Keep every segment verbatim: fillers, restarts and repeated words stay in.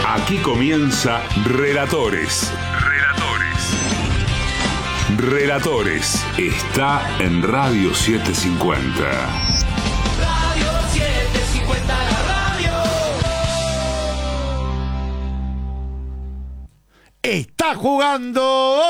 Aquí comienza Relatores. Relatores. Relatores. Está en Radio setecientos cincuenta. Radio setecientos cincuenta, la radio. Está jugando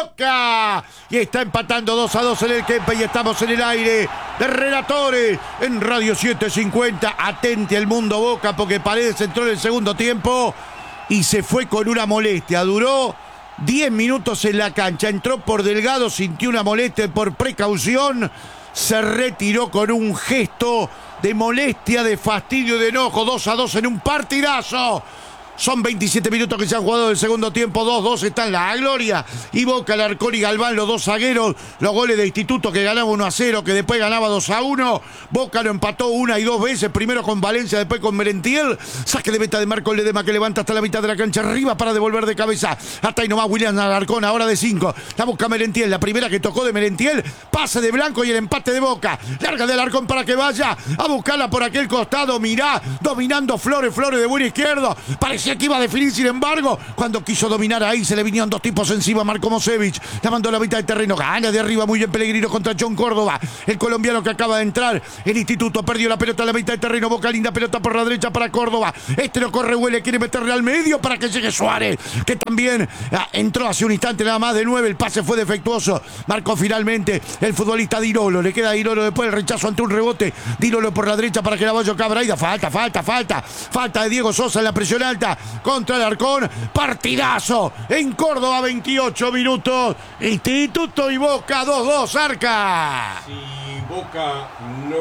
Boca y está empatando dos a dos en el Kempe y estamos en el aire de Relatores en Radio setecientos cincuenta. Atente al mundo Boca porque Paredes entró en el segundo tiempo y se fue con una molestia. Duró diez minutos en la cancha, entró por Delgado, sintió una molestia por precaución, se retiró con un gesto de molestia, de fastidio y de enojo. dos a dos en un partidazo. Son veintisiete minutos que se han jugado del segundo tiempo. dos dos está en la gloria. Y Boca, Alarcón y Galván, los dos zagueros. Los goles de Instituto que ganaba uno a cero, que después ganaba dos a uno. Boca lo empató una y dos veces. Primero con Valencia, después con Merentiel. Saque de meta de Marco Ledema que levanta hasta la mitad de la cancha. Arriba para devolver de cabeza. Hasta ahí nomás William Alarcón, ahora de cinco. La busca Merentiel. La primera que tocó de Merentiel. Pase de Blanco y el empate de Boca. Larga de Alarcón para que vaya a buscarla por aquel costado. Mirá, dominando Flores. Flores de buen izquierdo. Parecía que iba a definir, sin embargo, cuando quiso dominar ahí, se le vinieron dos tipos encima. Marco Mosevich la mandó a la mitad del terreno, gana de arriba muy bien Pellegrino contra John Córdoba, el colombiano que acaba de entrar. El Instituto perdió la pelota a la mitad del terreno. Boca, linda pelota por la derecha para Córdoba. Este no corre, huele, quiere meterle al medio para que llegue Suárez, que también ah, entró hace un instante nada más de nueve. El pase fue defectuoso. Marcó finalmente el futbolista Dirolo. Le queda a Dirolo después el rechazo ante un rebote. Dirolo por la derecha para que la vaya Cabraida. Falta, falta, falta. Falta de Diego Sosa en la presión alta contra Alarcón. Partidazo en Córdoba, veintiocho minutos. Instituto y Boca dos dos, Arca. Si Boca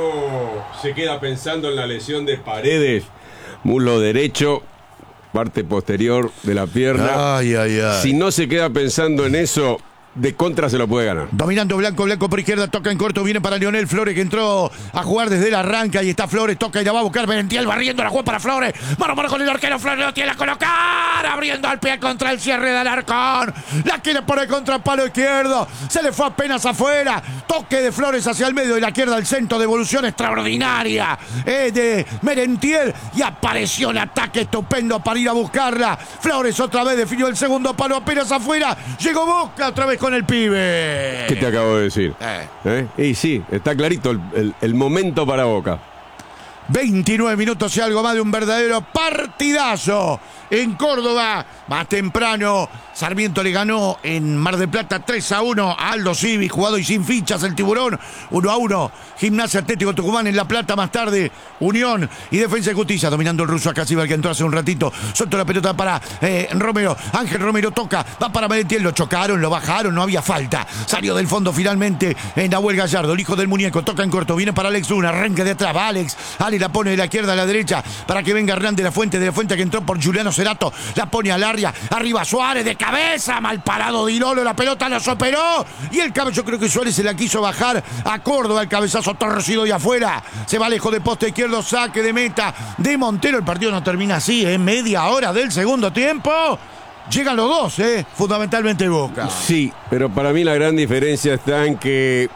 no se queda pensando en la lesión de Paredes, muslo derecho, parte posterior de la pierna. Ay, ay, ay. Si no se queda pensando en eso, de contra se lo puede ganar. Dominando Blanco, Blanco por izquierda, toca en corto, viene para Lionel Flores, que entró a jugar desde el arranca. Y está Flores, toca y la va a buscar Merentiel, barriendo la juega para Flores. Mano a mano con el arquero, Flores lo tiene a colocar, abriendo al pie contra el cierre de Alarcón. La quiere por el contrapalo izquierdo, se le fue apenas afuera. Toque de Flores hacia el medio de la izquierda, el centro de evolución extraordinaria eh, de Merentiel. Y apareció el ataque estupendo para ir a buscarla. Flores otra vez definió el segundo palo, apenas afuera. Llegó Boca otra vez con el pibe. ¿Qué te acabo de decir? Eh. ¿Eh? Y sí, está clarito el, el, el momento para Boca. veintinueve minutos y algo más de un verdadero partidazo en Córdoba. Más temprano, Sarmiento le ganó en Mar del Plata tres a uno a Aldo Civi, jugado y sin fichas el Tiburón. uno a uno, Gimnasia Atlético Tucumán en La Plata. Más tarde, Unión y Defensa y Justicia, dominando el ruso Acasíbar, que entró hace un ratito. Suelto la pelota para eh, Romero. Ángel Romero toca, va para Merentiel. Lo chocaron, lo bajaron, no había falta. Salió del fondo finalmente en Nahuel Gallardo, el hijo del muñeco. Toca en corto, viene para Alex Luna, arranca de atrás, va Alex. Alex la pone de la izquierda a la derecha para que venga Hernán de la Fuente. De la Fuente que entró por Juliano Cerato, la pone al área. Arriba Suárez de cabeza, mal parado Dirolo, la pelota la superó. Y el cabezo, creo que Suárez se la quiso bajar a Córdoba. El cabezazo torcido y afuera. Se va lejos de poste izquierdo, saque de meta de Montero. El partido no termina así, en ¿eh? Media hora del segundo tiempo. Llegan los dos, ¿eh? Fundamentalmente Boca. Sí, pero para mí la gran diferencia está en que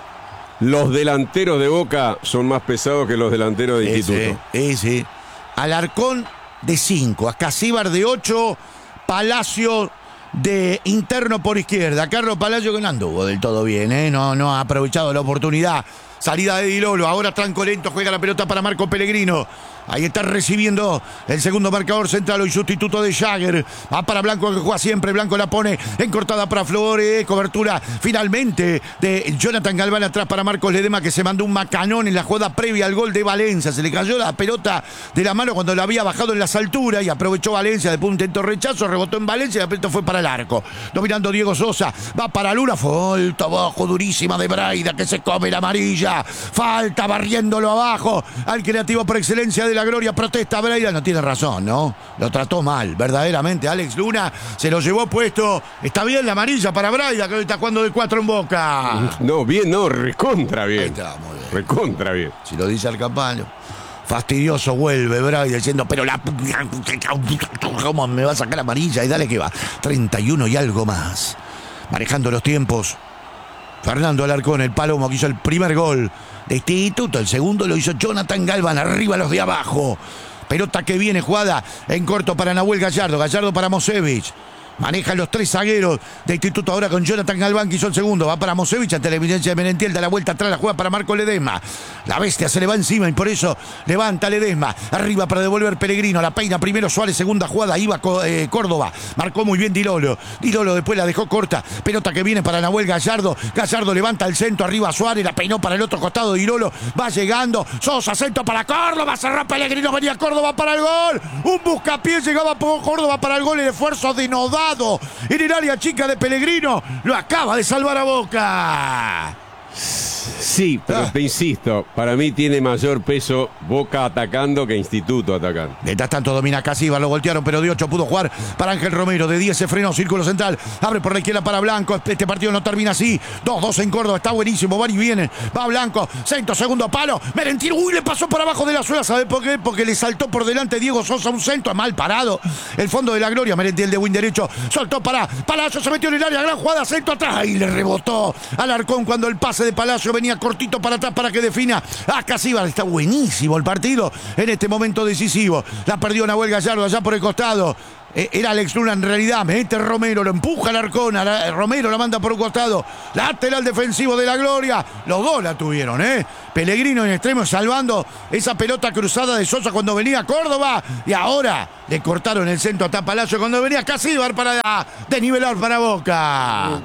los delanteros de Boca son más pesados que los delanteros de Instituto. Ese, ese. Alarcón de cinco, Acasíbar de ocho, Palacio de interno por izquierda. Carlos Palacio que no anduvo del todo bien, ¿eh? no, no ha aprovechado la oportunidad. Salida de Dilolo, ahora tranco lento, juega la pelota para Marco Pellegrino. Ahí está recibiendo el segundo marcador central y sustituto de Jagger. Va para Blanco, que juega siempre. Blanco la pone en cortada para Flores. Cobertura finalmente de Jonathan Galván atrás para Marcos Ledema, que se mandó un macanón en la jugada previa al gol de Valencia. Se le cayó la pelota de la mano cuando la había bajado en las alturas y aprovechó Valencia. Después un intento rechazo, rebotó en Valencia y la pelota fue para el arco. Dominando Diego Sosa. Va para Luna. Falta abajo durísima de Braida, que se come la amarilla. Falta barriéndolo abajo al creativo por excelencia de la gloria. Protesta Braida, no tiene razón, ¿no? Lo trató mal, verdaderamente. Alex Luna se lo llevó puesto. Está bien la amarilla para Braida, que hoy está jugando de cuatro en Boca. No, bien, no, recontra bien. Ahí está, muy bien. Recontra bien. Si lo dice Arcapalo. Fastidioso vuelve Braida diciendo, pero la... ¿Cómo me va a sacar amarilla? Y dale que va. treinta y uno y algo más. Manejando los tiempos. Fernando Alarcón, el Palomo, que hizo el primer gol de Instituto. El segundo lo hizo Jonathan Galván. Arriba los de abajo. Pelota que viene jugada en corto para Nahuel Gallardo. Gallardo para Mosevich. Manejan los tres zagueros de Instituto ahora con Jonathan Galván, que hizo el segundo. Va para Mosevich ante la evidencia de Merentiel. Da la vuelta atrás, la juega para Marco Ledesma. La bestia se le va encima y por eso levanta Ledesma. Arriba para devolver Pellegrino. La peina primero Suárez, segunda jugada. Iba eh, Córdoba. Marcó muy bien Dilolo. Dilolo después la dejó corta. Pelota que viene para Nahuel Gallardo. Gallardo levanta el centro. Arriba Suárez. La peinó para el otro costado. Dilolo va llegando. Sosa, centro para Córdoba. Cerró Pellegrino. Venía Córdoba para el gol. Un buscapié llegaba por Córdoba para el gol. El esfuerzo denodado en el área chica de Pellegrino lo acaba de salvar a Boca. Sí, pero Ah. te insisto, para mí tiene mayor peso Boca atacando que Instituto atacando. Mientras tanto domina Casíbar, lo voltearon, pero de ocho pudo jugar para Ángel Romero. De diez se frenó, círculo central, abre por la izquierda para Blanco. Este partido no termina así. dos dos en Córdoba, está buenísimo, van y vienen. Va Blanco, centro, segundo palo. Merentiel, uy, le pasó por abajo de la suela. ¿Sabe por qué? Porque le saltó por delante Diego Sosa un centro, mal parado. El fondo de la gloria, Merentiel de win derecho. Soltó para Palacio, se metió en el área, gran jugada, centro atrás. Y le rebotó al Arcón cuando el pase de Palacio venía cortito para atrás para que defina a Casíbar. Está buenísimo el partido en este momento decisivo. La perdió Nahuel Gallardo allá por el costado. Eh, era Alex Luna en realidad. Mete Romero, lo empuja al Arcón. A Romero la manda por un costado. Lateral defensivo de la gloria. Los dos la tuvieron, ¿eh? Pellegrino en extremo salvando esa pelota cruzada de Sosa cuando venía Córdoba. Y ahora le cortaron el centro a Palacio cuando venía Casíbar para desnivelar para Boca.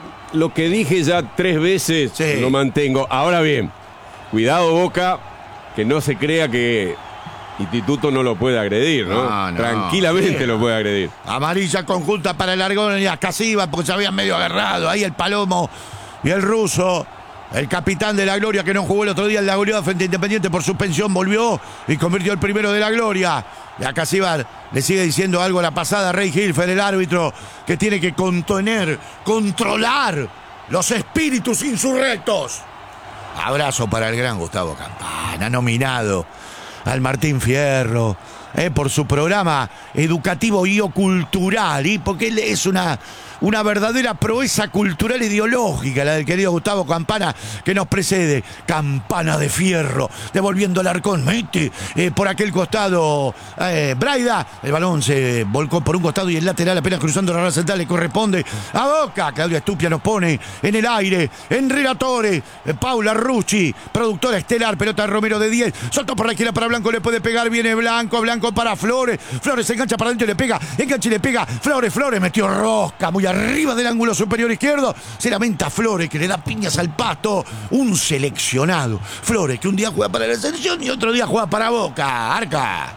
Lo que dije ya tres veces Sí. lo mantengo. Ahora bien, cuidado Boca, que no se crea que Instituto no lo puede agredir, ¿no? No, no. Tranquilamente Sí. lo puede agredir. Amarilla conjunta para el Argón y a Casíbar porque se habían medio agarrado. Ahí el Palomo y el ruso. El capitán de la Gloria que no jugó el otro día en la goleada frente a Independiente por suspensión volvió y convirtió el primero de la Gloria. Y a Casíbar le sigue diciendo algo a la pasada Rey Hilfer, el árbitro, que tiene que contener, controlar los espíritus insurrectos. Abrazo para el gran Gustavo Campana, nominado al Martín Fierro, eh, por su programa educativo y o cultural, y porque él es una, una verdadera proeza cultural ideológica, la del querido Gustavo Campana, que nos precede. Campana de Fierro, devolviendo el Arcón, mete eh, por aquel costado eh, Braida, el balón se volcó por un costado y el lateral apenas cruzando la raya central le corresponde a Boca. Claudia Estupia nos pone en el aire, en Relatore, eh, Paula Rucci, productora estelar, pelota de Romero de diez, soltó por la izquierda para Blanco, le puede pegar, viene Blanco, Blanco para Flores, Flores se engancha para adentro y le pega, engancha y le pega, Flores, Flores metió rosca muy arriba del ángulo superior izquierdo, se lamenta Flores que le da piñas al pasto, un seleccionado, Flores que un día juega para la selección y otro día juega para Boca. Arca.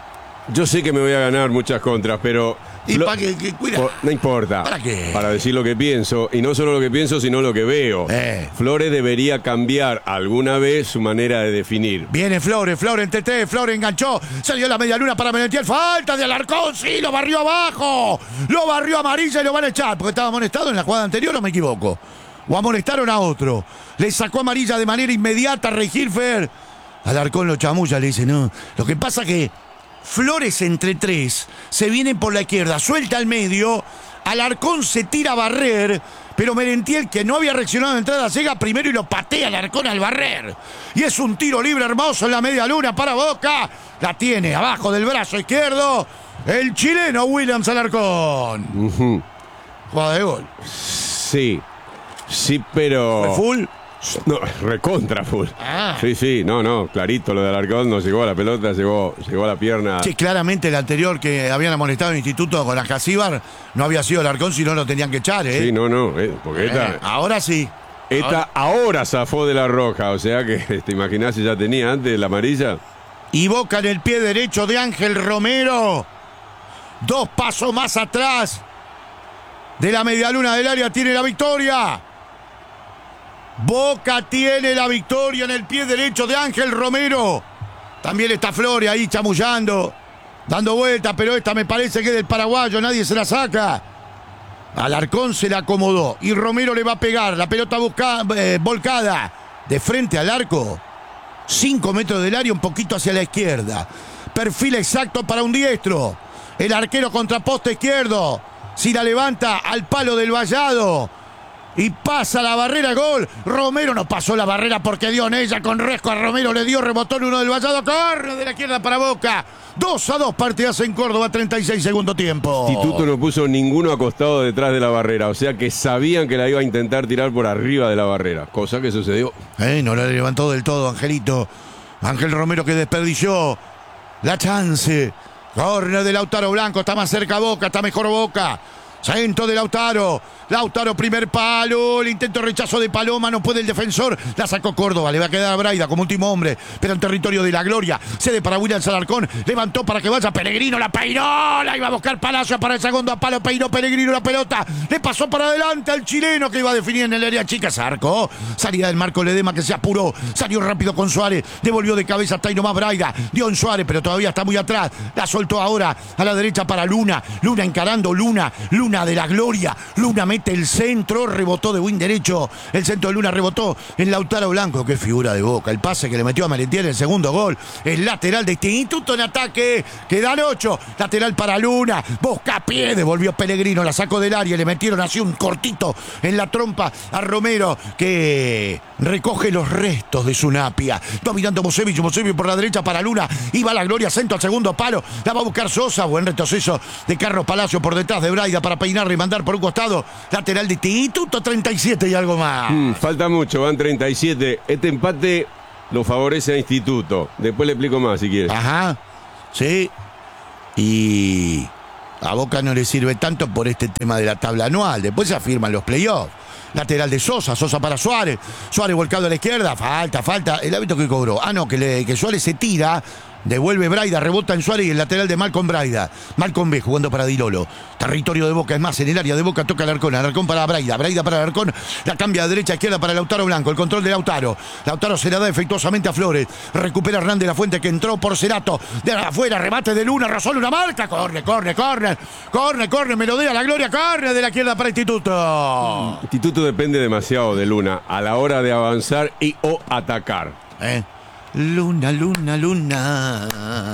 Yo sé que me voy a ganar muchas contras, pero... Y Flo- para que, que cuida. Por- no importa. ¿Para qué? Para decir lo que pienso. Y no solo lo que pienso, sino lo que veo. Eh. Flores debería cambiar alguna vez su manera de definir. Viene Flores, Flores entre tres, Flores enganchó, salió la media luna para Merentiel, falta de Alarcón, sí, lo barrió abajo, lo barrió amarilla y lo van a echar, porque estaba amonestado en la jugada anterior, o me equivoco, o amonestaron a otro, le sacó amarilla de manera inmediata a Rey Hilfer, Alarcón lo chamulla, le dice, no, lo que pasa que Flores entre tres, se viene por la izquierda, suelta al medio, Alarcón se tira a barrer, pero Merentiel, que no había reaccionado de entrada, llega primero y lo patea Alarcón al barrer. Y es un tiro libre hermoso en la media luna para Boca. La tiene abajo del brazo izquierdo el chileno Williams Alarcón. Ujú. Jugada de gol. Sí. Sí, pero... ¿Fue full? No, recontra full. Ah. Sí, sí, no, no, clarito lo de Alarcón, no llegó a la pelota, llegó, llegó a la pierna. Sí, claramente el anterior que habían amonestado en el instituto con la Casíbar no había sido Alarcón, si no lo tenían que echar, ¿eh? Sí, no, no, eh, porque esta, Eh, ahora sí. esta ahora zafó de la roja, o sea que te imaginás si ya tenía antes la amarilla. Y Boca en el pie derecho de Ángel Romero. Dos pasos más atrás de la medialuna del área tiene la victoria. Boca tiene la victoria en el pie derecho de Ángel Romero. También está Flores ahí chamullando, dando vueltas, pero esta me parece que es del paraguayo, nadie se la saca. Alarcón se la acomodó y Romero le va a pegar. La pelota busca, eh, volcada de frente al arco. Cinco metros del área, un poquito hacia la izquierda. Perfil exacto para un diestro. El arquero contra poste izquierdo. Si la levanta al palo del vallado. Y pasa la barrera, gol. Romero no pasó la barrera porque dio en ella con Resco. A Romero le dio, rebotó en uno del vallado. Corre de la izquierda para Boca. dos a dos, partidas en Córdoba, treinta y seis segundo tiempo. Instituto no puso ninguno acostado detrás de la barrera, o sea que sabían que la iba a intentar tirar por arriba de la barrera, cosa que sucedió. Eh, no la levantó del todo, Angelito. Ángel Romero que desperdició la chance. Córner de Lautaro Blanco, está más cerca Boca, está mejor Boca. Centro de Lautaro. Lautaro, primer palo. El intento de rechazo de Paloma. No puede el defensor. La sacó Córdoba. Le va a quedar a Braida como último hombre. Pero en territorio de la gloria. Cede para William Alarcón. Levantó para que vaya Pellegrino. La peinó. La iba a buscar Palacio para el segundo a palo. Peinó Pellegrino la pelota. Le pasó para adelante al chileno que iba a definir en el área chica. Zarco. Salida del Marco Ledema que se apuró. Salió rápido con Suárez. Devolvió de cabeza hasta ahí nomás Braida. Dio en Suárez, pero todavía está muy atrás. La soltó ahora a la derecha para Luna. Luna encarando Luna. Luna de la gloria. Luna mete el centro, rebotó de wing derecho. El centro de Luna rebotó en Lautaro Blanco. Qué figura de Boca. El pase que le metió a Merentiel en el segundo gol. El lateral de este Instituto en ataque. Quedan ocho. Lateral para Luna. Buscapié. Devolvió Pellegrino. La sacó del área. Le metieron así un cortito en la trompa a Romero que recoge los restos de su napia. Dominando Mosevich. Mosevich por la derecha para Luna. Y va la gloria. Centro al segundo palo. La va a buscar Sosa. Buen retroceso de Carlos Palacio por detrás de Braida para peinarle y mandar por un costado. Lateral de Instituto, treinta y siete y algo más. Mm, falta mucho, van treinta y siete. Este empate lo favorece a Instituto. Después le explico más si quieres. Ajá, sí. Y a Boca no le sirve tanto por este tema de la tabla anual. Después se afirman los playoffs. Lateral de Sosa, Sosa para Suárez. Suárez volcado a la izquierda. Falta, falta. El hábito que cobró. Ah, no, que, le, que Suárez se tira. Devuelve Braida, rebota en Suárez y el lateral de Malcom Braida. Malcom B jugando para Dilolo. Territorio de Boca, es más, en el área de Boca toca Alarcón. Alarcón para Braida, Braida para Alarcón. La cambia de derecha a izquierda para Lautaro Blanco. El control de Lautaro. Lautaro se la da efectuosamente a Flores. Recupera Hernández la Fuente que entró por Cerato. De afuera, remate de Luna, razón una marca. Corre, corre, corre. Corre, corre, melodía, la gloria, corre de la izquierda para Instituto. Instituto depende demasiado de Luna a la hora de avanzar y o atacar. ¿Eh? Luna, luna, luna.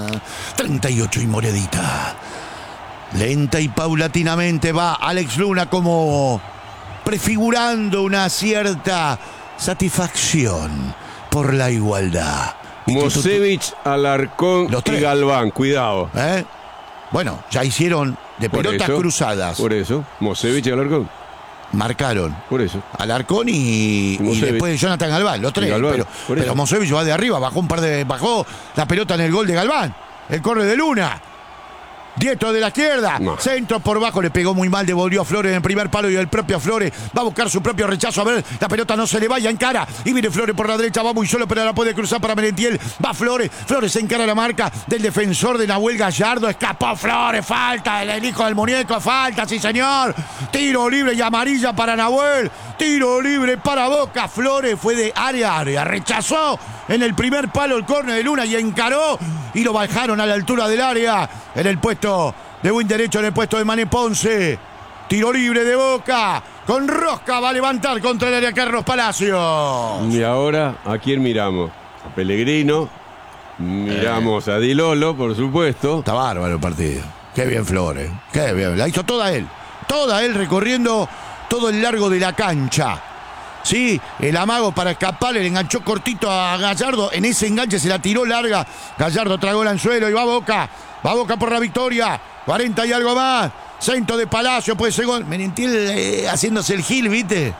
treinta y ocho y moredita. Lenta y paulatinamente va Alex Luna como prefigurando una cierta satisfacción por la igualdad. Mosevich, Alarcón y Galván, cuidado. ¿Eh? Bueno, ya hicieron de Por pelotas eso, cruzadas. Por eso, Mosevich y Alarcón. Marcaron. Por eso. Alarcón y, y después Jonathan Galván, los tres. Galván, pero por pero eso. Mosevich va de arriba, bajó un par de. Bajó la pelota en el gol de Galván. El corre de Luna. Diestro de la izquierda, No. centro por bajo, le pegó muy mal, devolvió a Flores en el primer palo y el propio Flores va a buscar su propio rechazo, a ver, la pelota no se le vaya, encara, y viene Flores por la derecha, va muy solo, pero la puede cruzar para Merentiel, va Flores, Flores encara la marca del defensor de Nahuel Gallardo, escapó Flores, falta, el, el hijo del muñeco, falta, sí señor, tiro libre y amarilla para Nahuel, tiro libre para Boca, Flores fue de área a área, rechazó en el primer palo el córner de Luna y encaró, y lo bajaron a la altura del área, en el puesto de buen derecho, en el puesto de Mané Ponce. Tiro libre de Boca. Con Rosca va a levantar contra el área Carlos Palacio. Y ahora, ¿a quién miramos? A Pellegrino. Miramos a Di Lolo, por supuesto. Está bárbaro el partido. Qué bien Flores. Qué bien. La hizo toda él. Toda él recorriendo todo el largo de la cancha. Sí, el amago para escapar, le enganchó cortito a Gallardo. En ese enganche se la tiró larga. Gallardo tragó el anzuelo y va a Boca. Va a Boca por la victoria. cuarenta y algo más. Centro de Palacio, puede ser gol. Merentiel eh, haciéndose el gil, ¿viste?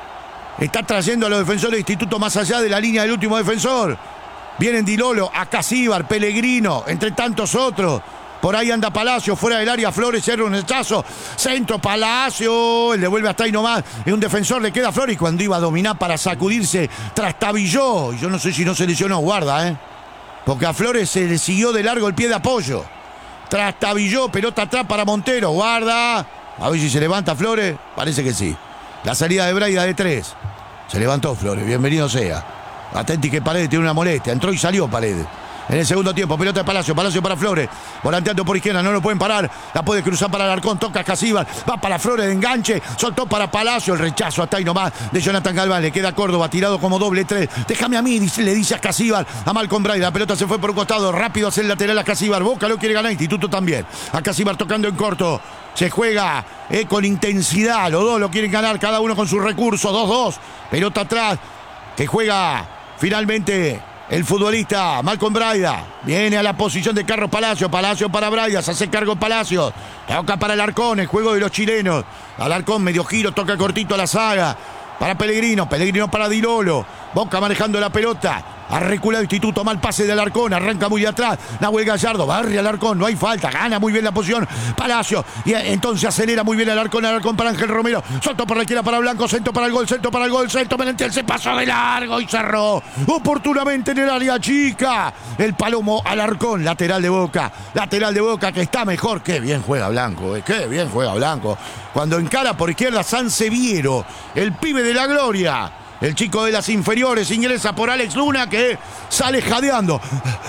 Está trayendo a los defensores de Instituto más allá de la línea del último defensor. Vienen Di Lolo, Acasíbar, Pellegrino, entre tantos otros. Por ahí anda Palacio, fuera del área, Flores, cierra un rechazo. Centro, Palacio, él devuelve hasta ahí nomás. Es un defensor, le queda a Flores y cuando iba a dominar para sacudirse, trastabilló. Y yo no sé si no se lesionó, guarda, ¿eh? Porque a Flores se le siguió de largo el pie de apoyo. Trastabilló, pelota atrás para Montero, guarda. A ver si se levanta Flores, parece que sí. La salida de Braida de tres. Se levantó Flores, bienvenido sea. Atenti que Paredes tiene una molestia, entró y salió Paredes. En el segundo tiempo, pelota de Palacio, Palacio para Flores, volanteando por izquierda, no lo pueden parar, la puede cruzar para Alarcón, toca Casíbar, va para Flores de enganche, soltó para Palacio, el rechazo hasta ahí nomás de Jonathan Galván, le queda Córdoba tirado como doble tres, déjame a mí, dice, le dice a Casíbar, a Malcom Braida, la pelota se fue por un costado, rápido hacia el lateral a Casíbar, Boca lo quiere ganar, Instituto también, a Casíbar tocando en corto, se juega eh, con intensidad, los dos lo quieren ganar, cada uno con sus recursos, dos dos, pelota atrás, que juega finalmente el futbolista Malcolm Braida. Viene a la posición de Carlos Palacio. Palacio para Braida. Se hace cargo Palacio. Toca para Alarcón. El juego de los chilenos. Alarcón medio giro. Toca cortito a la saga. Para Pellegrino. Pellegrino para Di Lolo. Boca manejando la pelota. Ha reculado Instituto, mal pase de Alarcón, arranca muy de atrás, Nahuel Gallardo, barre Alarcón, no hay falta, gana muy bien la posición, Palacio, y entonces acelera muy bien Alarcón, Alarcón para Ángel Romero, soltó por la izquierda para Blanco, centro para el gol, centro para el gol, centro, Menentiel se pasó de largo y cerró oportunamente en el área chica, el Palomo Alarcón, lateral de Boca, lateral de Boca que está mejor, qué bien juega Blanco, eh, qué bien juega Blanco, cuando encara por izquierda Sanseviero, el pibe de la gloria. El chico de las inferiores ingresa por Alex Luna que sale jadeando.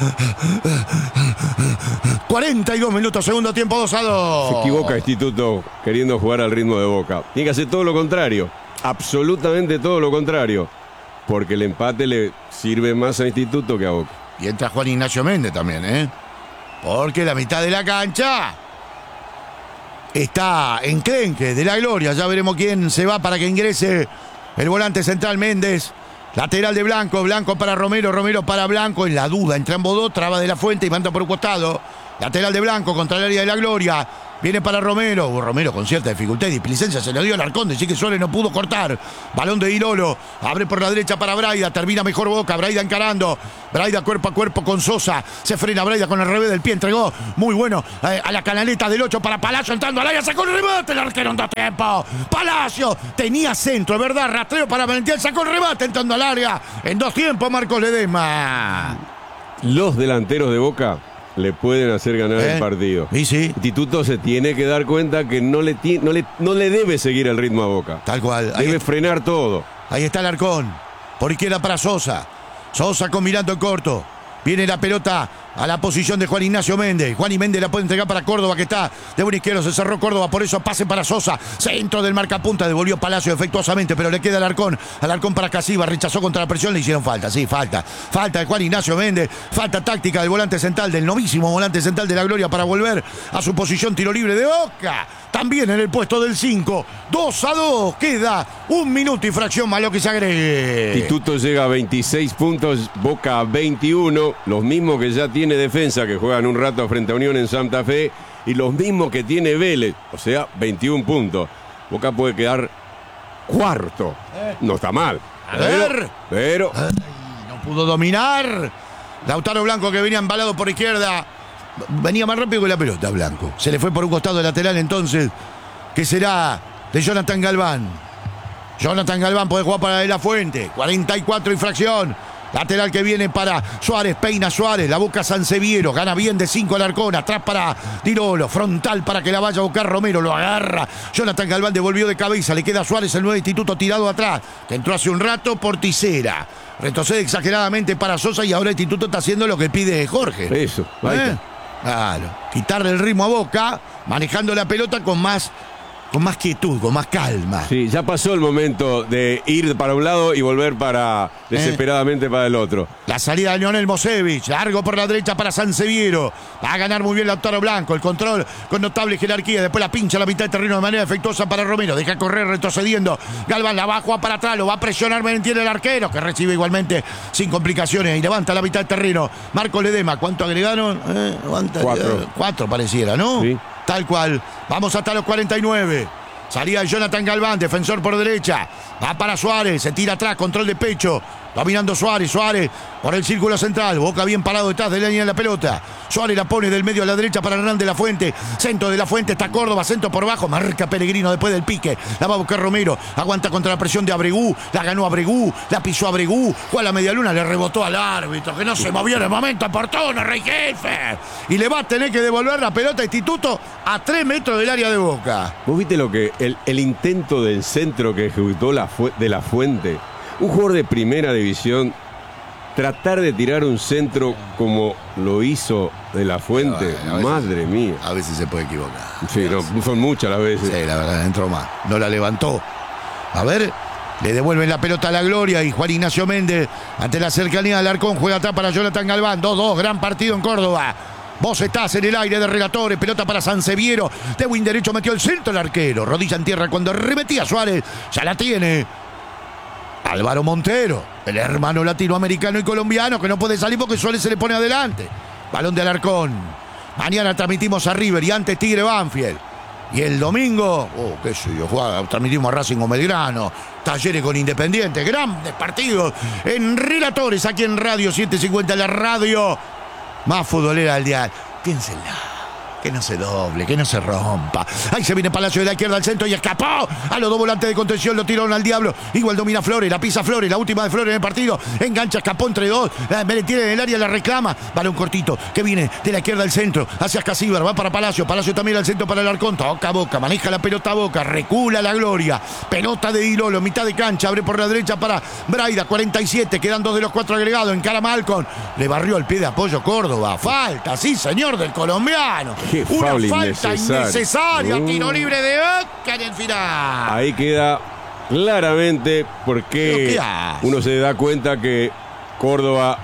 cuarenta y dos minutos, segundo tiempo, dos a dos. Se equivoca Instituto queriendo jugar al ritmo de Boca. Tiene que hacer todo lo contrario. Absolutamente todo lo contrario. Porque el empate le sirve más a Instituto que a Boca. Y entra Juan Ignacio Méndez también, ¿eh? Porque la mitad de la cancha está en Clenque de la gloria. Ya veremos quién se va para que ingrese el volante central Méndez, lateral de Blanco, Blanco para Romero, Romero para Blanco, en la duda entre ambos dos, traba de la Fuente y manda por un costado, lateral de Blanco contra el área de la gloria, viene para Romero, Romero con cierta dificultad y displicencia se lo dio al Alarcón, decía que Suárez no pudo cortar, balón de Di Lolo, abre por la derecha para Braida, termina mejor Boca, Braida encarando, Braida cuerpo a cuerpo con Sosa, se frena Braida con el revés del pie, entregó, muy bueno, eh, a la canaleta del ocho para Palacio, entrando al área, sacó el remate, el arquero en dos tiempos, Palacio, tenía centro, es verdad, rastreo para Valentiel, sacó el remate, entrando al área, en dos tiempos Marcos Ledesma. Los delanteros de Boca le pueden hacer ganar ¿Eh? el partido. Sí, sí. Instituto se tiene que dar cuenta que no le, ti- no le, no le debe seguir el ritmo a Boca. Tal cual. Ahí, Debe frenar todo. ahí está Alarcón. Por izquierda para Sosa. Sosa combinando en corto. Viene la pelota a la posición de Juan Ignacio Méndez. Juan y Méndez la puede entregar para Córdoba, que está de buen izquierdo. Se cerró Córdoba, por eso pase para Sosa. Centro del marcapunta, devolvió Palacio efectuosamente, pero le queda Alarcón. Alarcón para Casiva, rechazó contra la presión, le hicieron falta. Sí, falta. Falta de Juan Ignacio Méndez. Falta táctica del volante central, del novísimo volante central de la gloria para volver a su posición. Tiro libre de Boca. También en el puesto del cinco. dos a dos. Queda un minuto y fracción más lo que se agregue. Instituto llega a veintiséis puntos, Boca a veintiuno, los mismos que ya tiene Defensa, que juegan un rato frente a Unión en Santa Fe, y los mismos que tiene Vélez, o sea, veintiún puntos. Boca puede quedar cuarto. No está mal. A ver. Pero, Ay, no pudo dominar. Lautaro Blanco, que venía embalado por izquierda, venía más rápido que la pelota Blanco. Se le fue por un costado lateral entonces, que será de Jonathan Galván. Jonathan Galván puede jugar para De La Fuente. cuarenta y cuatro infracción. Lateral que viene para Suárez, peina Suárez, la busca Sanseviero, gana bien de cinco Alarcón, atrás para Di Lolo, frontal para que la vaya a buscar Romero, lo agarra. Jonathan Galván devolvió de cabeza, le queda a Suárez, el nuevo Instituto tirado atrás, que entró hace un rato por Tisera. Retrocede exageradamente para Sosa y ahora el Instituto está haciendo lo que pide Jorge. eso, ahí ¿Eh? está. Claro, quitarle el ritmo a Boca, manejando la pelota con más, con más quietud, con más calma. Sí, ya pasó el momento de ir para un lado y volver para desesperadamente para el otro. La salida de Lionel Mosevich, largo por la derecha para Sanseviero. Va a ganar muy bien Lautaro Blanco, el control con notable jerarquía. Después la pincha a la mitad de terreno de manera efectuosa para Romero. Deja correr retrocediendo. Galván la va a jugar para atrás, lo va a presionar Menentiel el arquero, que recibe igualmente sin complicaciones y levanta la mitad de terreno. Marco Ledesma, ¿cuánto agregaron? Eh, ¿cuánto Cuatro. agregaron? Cuatro pareciera, ¿no? Sí. Tal cual. Vamos hasta los cuarenta y nueve. Salida de Jonathan Galván, defensor por derecha. Va para Suárez, se tira atrás, control de pecho. Dominando Suárez, Suárez por el círculo central. Boca bien parado detrás de la línea de la pelota. Suárez la pone del medio a la derecha para Hernán de la Fuente. Centro de la Fuente, está Córdoba, centro por bajo. Marca Pellegrino después del pique. La va a buscar Romero. Aguanta contra la presión de Abregú. La ganó Abregú. La pisó Abregú. Fue a la media luna, le rebotó al árbitro. Que no se movió en el momento oportuno, Rey Jefe. Y le va a tener que devolver la pelota a Instituto a tres metros del área de Boca. ¿Vos viste lo que el, el intento del centro que ejecutó la fu- de la Fuente? Un jugador de primera división, tratar de tirar un centro como lo hizo de la Fuente, Bueno, a veces- madre mía. A veces se puede equivocar. Sí, no, son muchas las veces. Sí, la verdad, entró más. No la levantó. A ver, le devuelven la pelota a la gloria y Juan Ignacio Méndez, ante la cercanía del Alarcón, juega atrás para Jonathan Galván. dos dos, gran partido en Córdoba. Vos estás en el aire de relatores, pelota para Sanseviero. De win derecho metió el centro el arquero. Rodilla en tierra cuando remetía Suárez. Ya la tiene Álvaro Montero, el hermano latinoamericano y colombiano que no puede salir porque Suárez se le pone adelante. Balón de Alarcón. Mañana transmitimos a River y antes Tigre Banfield. Y el domingo, oh, qué sé yo, juega, transmitimos a Racing con Belgrano, Talleres con Independiente, grandes partidos en Relatores, aquí en Radio setecientos cincuenta, la radio más futbolera del día. Piénsenla, que no se doble, que no se rompa. Ahí se viene Palacio de la izquierda al centro y escapó a los dos volantes de contención, lo tiraron al diablo. Igual domina Flores, la pisa Flores, la última de Flores en el partido. Engancha, escapó entre dos. Merentiel en el área, la reclama. Balón cortito que viene de la izquierda al centro hacia Casíbar, va para Palacio. Palacio también al centro para el Alarcón. Toca Boca, maneja la pelota Boca, recula la Gloria. Pelota de Di Lolo, mitad de cancha, abre por la derecha para Braida, cuarenta y siete. Quedan dos de los cuatro agregados. Encara Malcom, le barrió al pie de apoyo Córdoba. Falta, sí, señor, del colombiano. Qué Una foul falta innecesario. innecesaria, Uh. tiro libre de Boca en el final. Ahí queda claramente ¿Pero porque qué hace? uno se da cuenta que Córdoba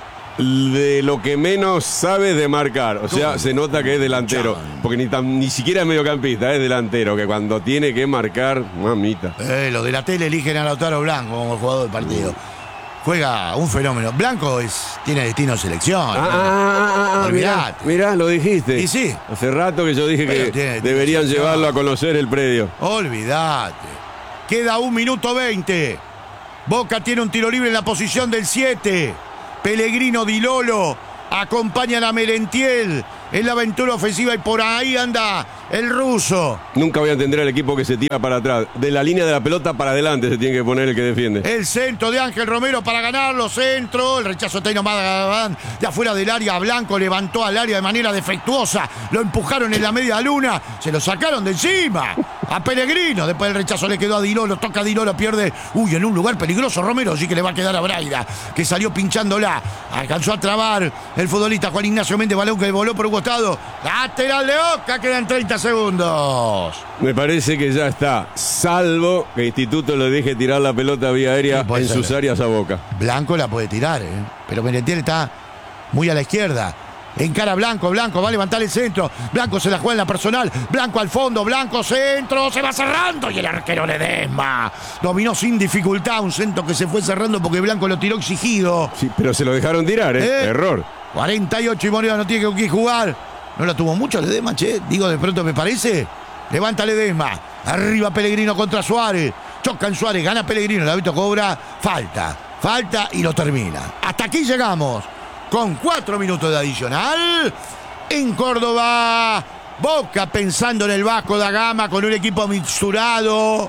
de lo que menos sabe de marcar. O sea, ¿Cómo? se nota que es delantero. Chan. Porque ni, tan, ni siquiera es mediocampista, es delantero. Que cuando tiene que marcar, mamita. Eh, los de la tele eligen a Lautaro Blanco como jugador del partido. Juega un fenómeno. Blanco es, tiene destino selección. Ah, ah, ah, ah, mirá, Olvidate. mirá, lo dijiste. Y sí. Hace rato que yo dije Pero que tiene- deberían tiene- llevarlo a conocer el predio. Olvídate. Queda un minuto veinte. Boca tiene un tiro libre en la posición del siete. Pellegrino, Di Lolo acompañan a Merentiel en la aventura ofensiva y por ahí anda el ruso. Nunca voy a entender al equipo que se tira para atrás. De la línea de la pelota para adelante se tiene que poner el que defiende. El centro de Ángel Romero para ganarlo, centro. El rechazo de Taino Madagán de afuera del área. Blanco levantó al área de manera defectuosa. Lo empujaron en la media luna. Se lo sacaron de encima. A Pellegrino. Después el rechazo le quedó a Di Lolo. Toca a Di Lolo, pierde. Uy, en un lugar peligroso. Romero sí que le va a quedar a Braida, que salió pinchándola. Alcanzó a trabar el futbolista Juan Ignacio Méndez. Balón que voló por un costado. Lateral de Boca. Quedan treinta segundos. Me parece que ya está. Salvo que Instituto le deje tirar la pelota vía aérea Sí, puede en ser. sus áreas a Boca. Blanco la puede tirar, ¿eh? Pero Merentiel está muy a la izquierda. Encara Blanco, Blanco va a levantar el centro. Blanco se la juega en la personal. Blanco al fondo, Blanco centro, se va cerrando y el arquero Ledesma dominó sin dificultad un centro que se fue cerrando porque Blanco lo tiró exigido. Sí, pero se lo dejaron tirar, ¿eh? ¿Eh? Error. cuarenta y ocho y Moreno no tiene con quién jugar. No la tuvo mucho Ledesma, che. Digo, de pronto me parece. Levanta Ledesma. Arriba Pellegrino contra Suárez. Chocan Suárez, gana Pellegrino. El árbitro cobra falta. Falta y lo termina. Hasta aquí llegamos. Con cuatro minutos de adicional. En Córdoba. Boca pensando en el Vasco da Gama con un equipo mixturado.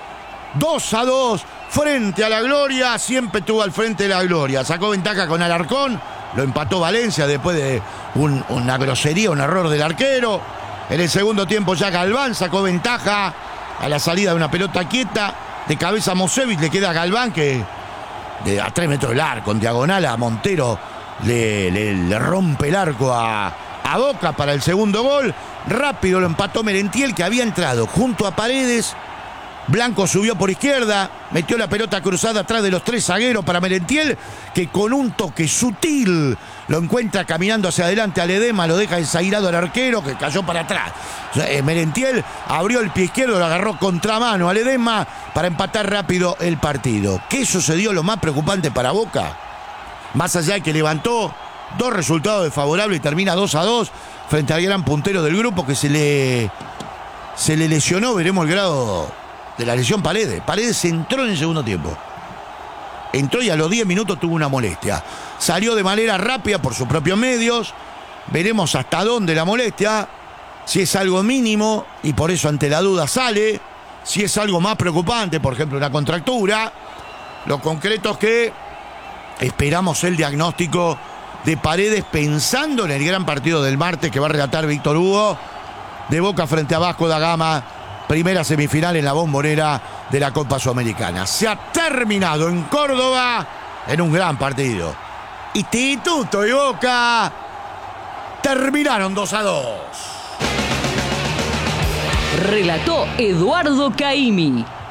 dos a dos. Frente a la Gloria. Siempre estuvo al frente de la Gloria. Sacó ventaja con Alarcón. Lo empató Valencia después de un- una grosería, un error del arquero. En el segundo tiempo ya Galván sacó ventaja a la salida de una pelota quieta. De cabeza a Mosevic, le queda a Galván que de a tres metros del arco, en diagonal a Montero, le, le- le rompe el arco a, a Boca para el segundo gol. Rápido lo empató Merentiel, que había entrado junto a Paredes. Blanco subió por izquierda, metió la pelota cruzada atrás de los tres zagueros para Merentiel, que con un toque sutil lo encuentra caminando hacia adelante a Ledesma, lo deja desairado al arquero que cayó para atrás. O sea, eh, Merentiel abrió el pie izquierdo, lo agarró contramano a Ledesma para empatar rápido el partido. ¿Qué sucedió lo más preocupante para Boca? Más allá de que levantó dos resultados desfavorables y termina dos a dos frente al gran puntero del grupo que se le, se le lesionó, veremos el grado de la lesión Paredes. Paredes entró en el segundo tiempo. Entró y a los diez minutos tuvo una molestia. Salió de manera rápida por sus propios medios. Veremos hasta dónde la molestia. Si es algo mínimo y por eso ante la duda sale. Si es algo más preocupante, por ejemplo una contractura. Lo concreto es que esperamos el diagnóstico de Paredes pensando en el gran partido del martes que va a relatar Víctor Hugo. De Boca frente a Vasco da Gama. Primera semifinal en la Bombonera de la Copa Sudamericana. Se ha terminado en Córdoba en un gran partido. Instituto y Boca terminaron dos a dos. Relató Eduardo Caimi.